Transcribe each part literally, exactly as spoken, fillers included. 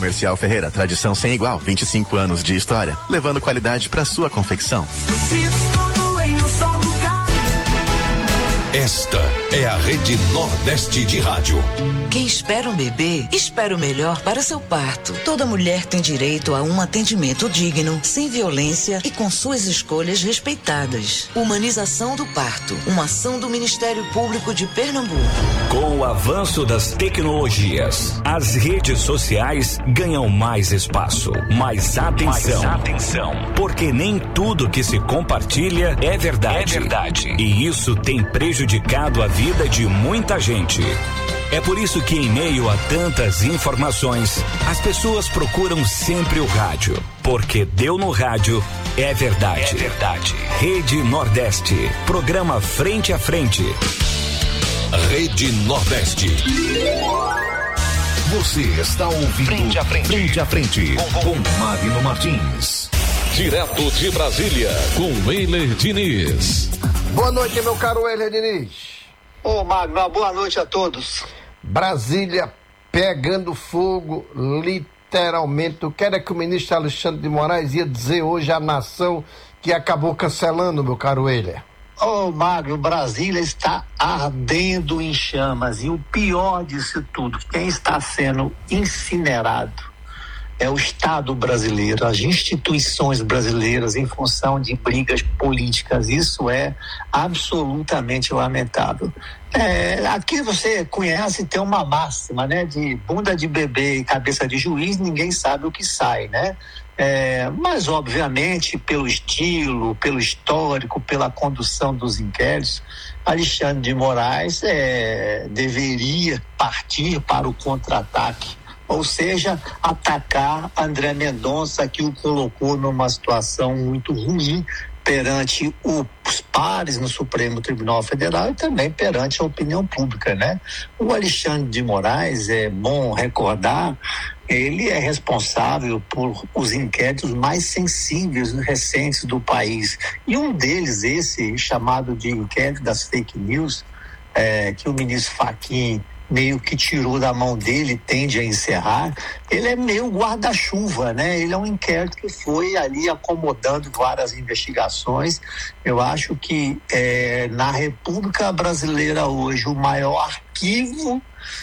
Comercial Ferreira, tradição sem igual, vinte e cinco anos de história, levando qualidade para sua confecção. Esta é a Rede Nordeste de Rádio. Quem espera um bebê, espera o melhor para seu parto. Toda mulher tem direito a um atendimento digno, sem violência e com suas escolhas respeitadas. Humanização do parto, uma ação do Ministério Público de Pernambuco. Com o avanço das tecnologias, as redes sociais ganham mais espaço, mais atenção. Mais atenção. Porque nem tudo que se compartilha é verdade. É verdade. E isso tem prejudicado prejudicado a vida de muita gente. É por isso que, em meio a tantas informações, as pessoas procuram sempre o rádio. Porque deu no rádio, é verdade. É verdade. Rede Nordeste, programa Frente a Frente. Rede Nordeste. Você está ouvindo Frente a Frente, Frente, a frente com, com Magno Martins. Direto de Brasília, com Weiler Diniz. Boa noite, meu caro Weiler Diniz. Ô, Magno, boa noite a todos. Brasília pegando fogo, literalmente. O que era que o ministro Alexandre de Moraes ia dizer hoje à nação que acabou cancelando, meu caro Weiler? Ô, Magno, Brasília está ardendo em chamas. E o pior disso tudo, quem está sendo incinerado é o Estado brasileiro, as instituições brasileiras em função de brigas políticas. Isso é absolutamente lamentável. É, aqui você conhece, tem uma máxima, né? De bunda de bebê e cabeça de juiz, ninguém sabe o que sai, né? É, mas, obviamente, pelo estilo, pelo histórico, pela condução dos inquéritos, Alexandre de Moraes é, deveria partir para o contra-ataque. Ou seja, atacar André Mendonça, que o colocou numa situação muito ruim perante os pares no Supremo Tribunal Federal e também perante a opinião pública, né? O Alexandre de Moraes, é bom recordar, ele é responsável por os inquéritos mais sensíveis e recentes do país. E um deles, esse chamado de inquérito das fake news, é, que o ministro Fachin meio que tirou da mão dele, tende a encerrar, ele é meio guarda-chuva, né? Ele é um inquérito que foi ali acomodando várias investigações. Eu acho que é, na República Brasileira hoje, o maior arquivo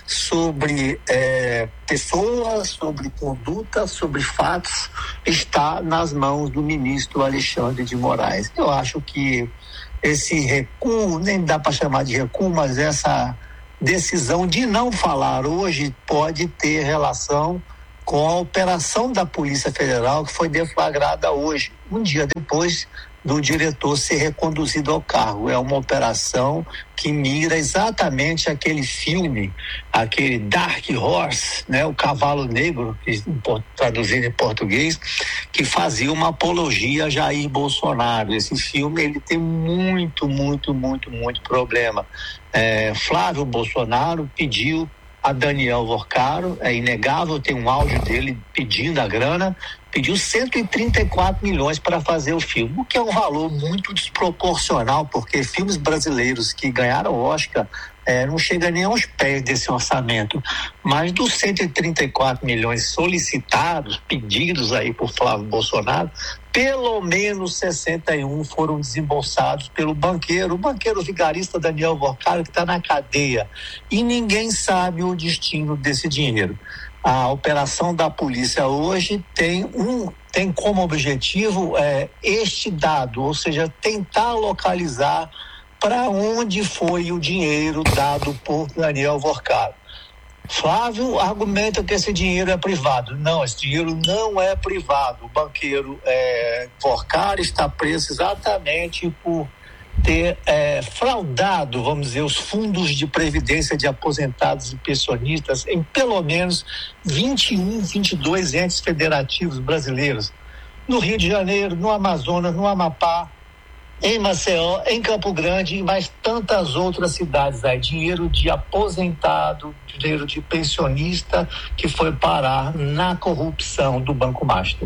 sobre é, pessoas, sobre conduta, sobre fatos, está nas mãos do ministro Alexandre de Moraes. Eu acho que esse recuo, nem dá para chamar de recuo, mas essa decisão de não falar hoje pode ter relação com a operação da Polícia Federal que foi deflagrada hoje, um dia depois do diretor ser reconduzido ao cargo. É uma operação que mira exatamente aquele filme, aquele Dark Horse, né, o Cavalo Negro, traduzido em português, que fazia uma apologia a Jair Bolsonaro. Esse filme ele tem muito, muito, muito, muito problema. É, Flávio Bolsonaro pediu a Daniel Vorcaro, é inegável, tem um áudio dele pedindo a grana, pediu cento e trinta e quatro milhões para fazer o filme, o que é um valor muito desproporcional, porque filmes brasileiros que ganharam Oscar é, não chega nem aos pés desse orçamento. Mas dos cento e trinta e quatro milhões solicitados, pedidos aí por Flávio Bolsonaro, pelo menos sessenta e um foram desembolsados pelo banqueiro, o banqueiro vigarista Daniel Vorcaro, que está na cadeia. E ninguém sabe o destino desse dinheiro. A operação da polícia hoje tem, um, tem como objetivo é, este dado, ou seja, tentar localizar para onde foi o dinheiro dado por Daniel Vorcaro. Flávio argumenta que esse dinheiro é privado. Não, esse dinheiro não é privado. O banqueiro é, Vorcaro está preso exatamente por ter é, fraudado, vamos dizer, os fundos de previdência de aposentados e pensionistas em pelo menos vinte e um, vinte e dois entes federativos brasileiros. No Rio de Janeiro, no Amazonas, no Amapá, em Maceió, em Campo Grande e mais tantas outras cidades aí. Dinheiro de aposentado, dinheiro de pensionista que foi parar na corrupção do Banco Master.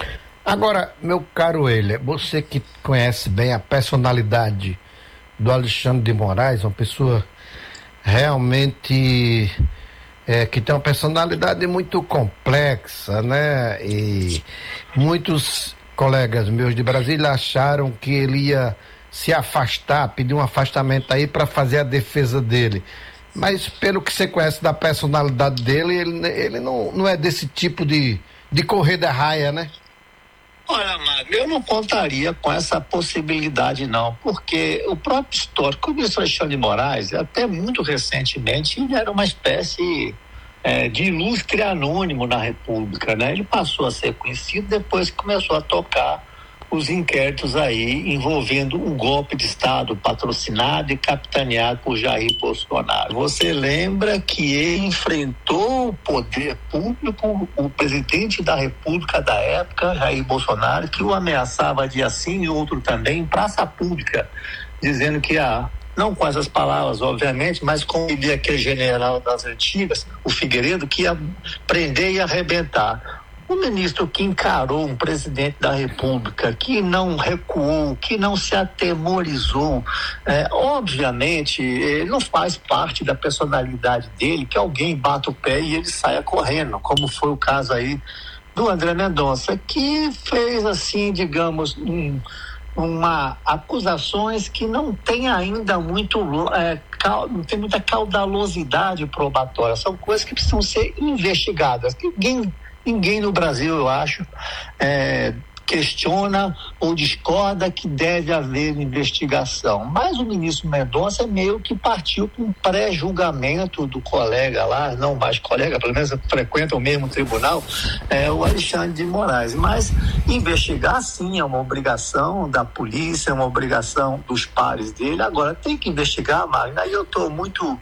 Agora, meu caro Weiler, você que conhece bem a personalidade do Alexandre de Moraes, uma pessoa realmente é, que tem uma personalidade muito complexa, né? E muitos colegas meus de Brasília acharam que ele ia se afastar, pedir um afastamento aí para fazer a defesa dele. Mas pelo que você conhece da personalidade dele, ele, ele não, não é desse tipo de, de correr da raia, né? Olha, Magno, eu não contaria com essa possibilidade, não, porque o próprio histórico, o ministro Alexandre de Moraes, até muito recentemente, ele era uma espécie é, de ilustre anônimo na República, né? Ele passou a ser conhecido depois que começou a tocar os inquéritos aí envolvendo um golpe de Estado patrocinado e capitaneado por Jair Bolsonaro. Você lembra que ele enfrentou o poder público, o presidente da República da época, Jair Bolsonaro, que o ameaçava de assim e outro também em praça pública, dizendo que a não com essas palavras, obviamente, mas como diria aquele general das antigas, o Figueiredo, que ia prender e arrebentar. O ministro que encarou um presidente da República, que não recuou, que não se atemorizou, é, obviamente, ele não faz parte da personalidade dele que alguém bata o pé e ele saia correndo, como foi o caso aí do André Mendonça, que fez, assim, digamos, um, uma acusações que não tem ainda muito, é, cal, não tem muita caudalosidade probatória, são coisas que precisam ser investigadas. Ninguém Ninguém no Brasil, eu acho, é, questiona ou discorda que deve haver investigação. Mas o ministro Mendonça meio que partiu com um pré-julgamento do colega lá, não mais colega, pelo menos frequenta o mesmo tribunal, é, o Alexandre de Moraes. Mas investigar, sim, é uma obrigação da polícia, é uma obrigação dos pares dele. Agora, tem que investigar, Magno. Aí eu estou muito...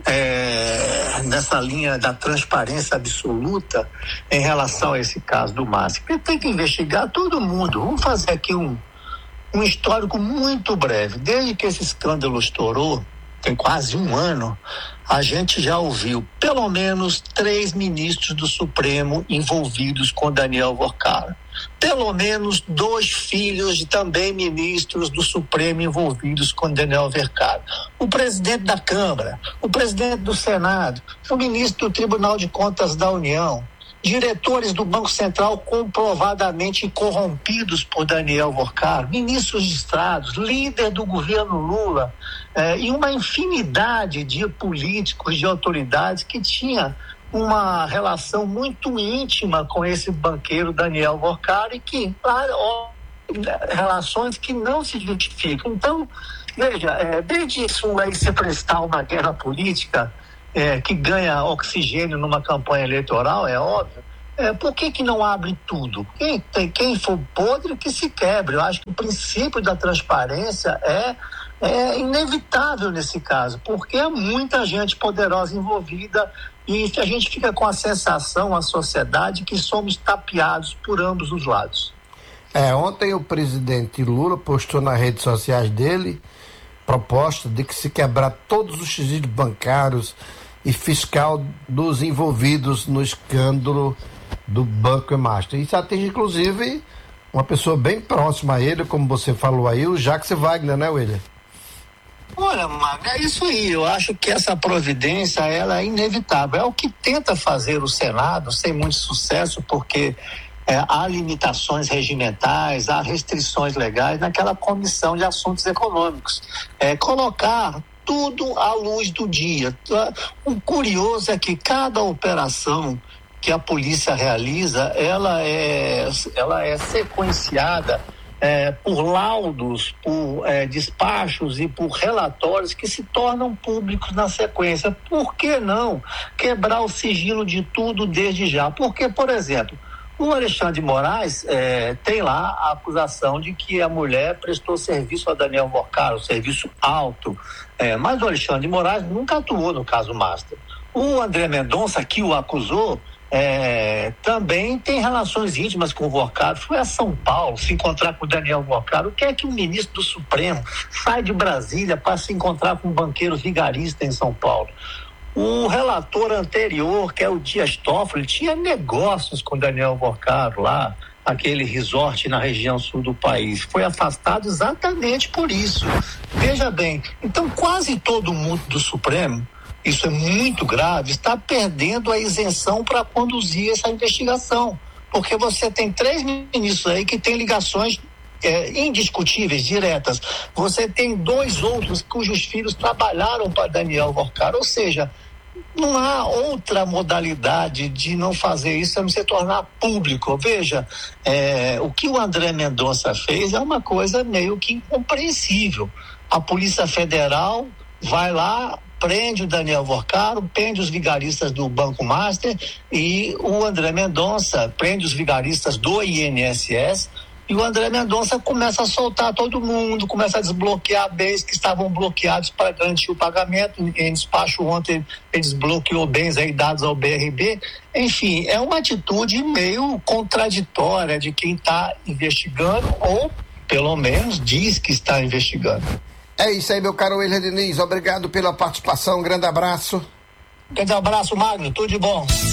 É, nessa linha da transparência absoluta em relação a esse caso do Márcio. Tem que investigar todo mundo. Vamos fazer aqui um, um histórico muito breve. Desde que esse escândalo estourou, tem quase um ano, a gente já ouviu pelo menos três ministros do Supremo envolvidos com Daniel Vorcara. Pelo menos dois filhos de também ministros do Supremo envolvidos com Daniel Vorcara. O presidente da Câmara, o presidente do Senado, o ministro do Tribunal de Contas da União, diretores do Banco Central comprovadamente corrompidos por Daniel Vorcara, ministros de Estados, líder do governo Lula, eh, e uma infinidade de políticos, de autoridades que tinha uma relação muito íntima com esse banqueiro Daniel Vorcara e que, claro, relações que não se justificam. Então, veja, é, desde isso aí se prestar uma guerra política é, que ganha oxigênio numa campanha eleitoral, é óbvio, é, por que que não abre tudo? Quem, tem, quem for podre que se quebre. Eu acho que o princípio da transparência é É inevitável nesse caso, porque há muita gente poderosa envolvida e a gente fica com a sensação, a sociedade, que somos tapeados por ambos os lados. É, ontem o presidente Lula postou nas redes sociais dele proposta de que se quebrar todos os sigilo bancários e fiscal dos envolvidos no escândalo do Banco Master. Isso atinge, inclusive, uma pessoa bem próxima a ele, como você falou aí, o Jacques Wagner, né, William? Olha, Magno, é isso aí. Eu acho que essa providência, ela é inevitável. É o que tenta fazer o Senado, sem muito sucesso, porque é, há limitações regimentais, há restrições legais naquela comissão de assuntos econômicos. É, colocar tudo à luz do dia. O curioso é que cada operação que a polícia realiza, ela é, ela é sequenciada É, por laudos, por é, despachos e por relatórios que se tornam públicos na sequência. Por que não quebrar o sigilo de tudo desde já? Porque, por exemplo, o Alexandre de Moraes é, tem lá a acusação de que a mulher prestou serviço a Daniel Vorcara, um serviço alto, é, mas o Alexandre de Moraes nunca atuou no caso Master. O André Mendonça, que o acusou, É, também tem relações íntimas com o Vorcara, foi a São Paulo se encontrar com o Daniel Vorcara. O que é que um ministro do Supremo sai de Brasília para se encontrar com um banqueiro vigarista em São Paulo? O relator anterior, que é o Dias Toffoli, tinha negócios com o Daniel Vorcara lá, aquele resort na região sul do país. Foi afastado exatamente por isso. Veja bem, então quase todo mundo do Supremo isso é muito grave, está perdendo a isenção para conduzir essa investigação. Porque você tem três ministros aí que têm ligações é, indiscutíveis, diretas. Você tem dois outros cujos filhos trabalharam para Daniel Vorcar. Ou seja, não há outra modalidade de não fazer isso, a não se tornar público. Veja, é, o que o André Mendonça fez é uma coisa meio que incompreensível. A Polícia Federal vai lá, prende o Daniel Vorcaro, prende os vigaristas do Banco Master, e o André Mendonça prende os vigaristas do I N S S, e o André Mendonça começa a soltar todo mundo, começa a desbloquear bens que estavam bloqueados para garantir o pagamento. Em despacho ontem ele desbloqueou bens aí dados ao B R B. Enfim, é uma atitude meio contraditória de quem está investigando, ou pelo menos diz que está investigando. É isso aí, meu caro William Diniz. Obrigado pela participação. Um grande abraço. Grande abraço, Magno. Tudo de bom.